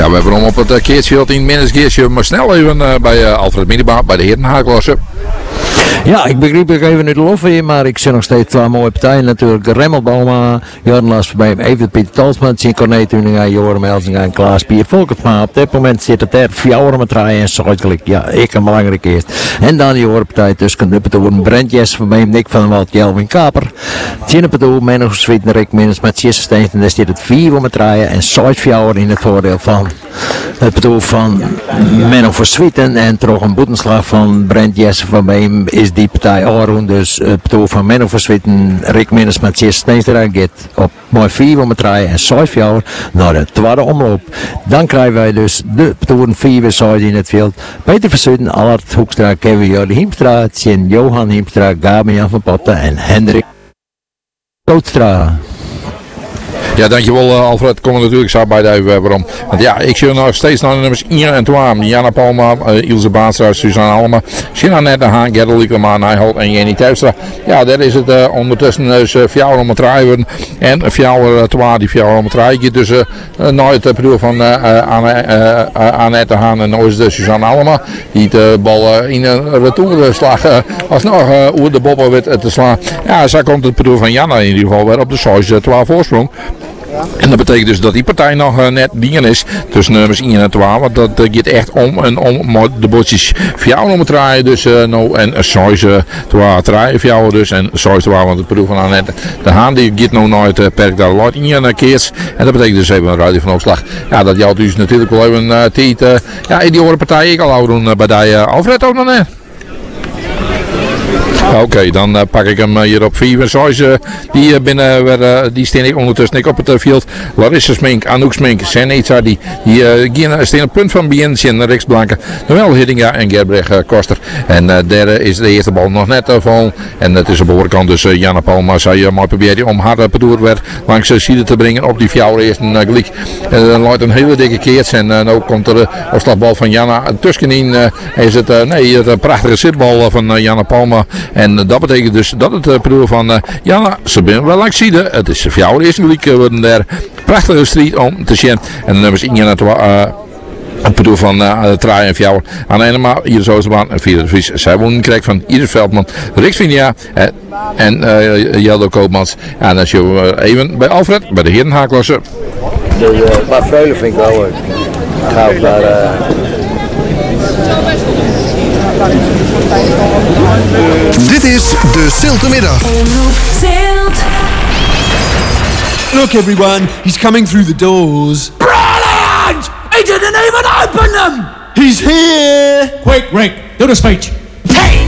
Ja, we hebben hem op het keertveld in Minnesgeersje, maar snel even bij Alfred Minibaan, bij de herenhaarklasse. Ja, ik begreep ik even niet de lof weer, maar ik zie nog steeds twee mooie partijen natuurlijk. Remmelboma, Jordan Lars voorbij, even Pieter Talsman, Sien Corné Tuninga, Joram Elzinga en Klaas Pier Volkertma. Op dit moment zit het er 4 met draaien en zuidelijk. Ja, ik een belangrijk eerst. En dan die partij tussen de Petoen, Brent Jess voorbij, Nick van der Wald, Jelwin Kaper. Tien Petoen, Menno Sweeten, Rick Minnes met Jesse Steens. En daar zit het 4 met draaien en zuid 4 in het voordeel van het Petoen van Menno Sweeten. En toch een boetenslag van Brent Jess voorbij is die partij Aron, dus het Petoen van Menno Sweeten, Rick Minnes met Jesse Steens eruit gaat op mooi 4 met draaien en zuid 4 naar de tweede omloop. Dan krijgen wij dus de Petoen 4 zuid in het veld. Peter Verzuiden, Allard Hoekstra, Kevin Jordi Hiemstra, Tjen Johan Hiemstra, Gabian van Potten en Hendrik Kootstra. Ja, dankjewel Alfred. Kom er natuurlijk zo bij de waarom. Want ja, ik zie nog steeds naar de nummers 1 en 2. Jana Palma, Ilse Baanstra, Suzanne Allema, Sina Nette Haan, Gerda Liekema, Nijholt en Jenny Thuistra. Ja, daar is het ondertussen dus 4 om het draaien. En 4 2 die 4 om het draaien. Dus nooit het bedoel van Annette Haan en nooit de Suzanne Allema. Die de bal in een retourslag alsnog over de bobbel werd te slaan. Ja, zo komt het bedoel van Jana in ieder geval weer op de 6-2 voorsprong. En dat betekent dus dat die partij nog net dingen is tussen nummers 1 en 2. Want dat gaat echt om de botjes 4 om het draaien. Dus nou en 6 draaien 4 dus. En 6 want het bedoel van Annette de Haan die gaat nou nooit perk daar luid in een keer. En dat betekent dus even een ruimte van opslag. Ja, dat jou dus natuurlijk wel even tijd. Ja, in die andere partij ik al houden bij die Alfred ook nog net. Oké, dan pak ik hem hier op 4. Zoals die die steen ik ondertussen op het veld. Larissa Smink, Anouk Smink, Senetsa, die steen op punt van Biens in Riks Blanke. Noël Hiddinga en Gerbrecht Koster. En daar is de eerste bal nog net vol. En het is op de voorkant dus Jana Palma. Zij maar probeert om haar bedoeld werd langs Siede te brengen op die 4 eerste gelijk. Dan loopt een hele dikke keert. En nu komt er de afslagbal van Jana tussenin. Is het een prachtige zitbal van Jana Palma. En dat betekent dus dat het bedoel van Jana, ze zijn wel langs Siede. Het is 4 eerste gelijk worden daar. Prachtige strijd om te zien. En de nummers 1 en 2. Het bedoel van Traai en 4 aan de ene maal, hier zo is de baan en 4 de Vries. Zij wonen krijgt van Iris Veldman, Rick Vinia en Jeldo Koopmans. Ja, en als je even bij Alfred, bij de herenhaarklasse. Maar Vreulen vind ik wel leuk. Ga ook naar... Dit is de Ziltemiddag. Look everyone, he's coming through the doors. Brilliant! He didn't even open them! He's here! Quick, Rick, do the speech.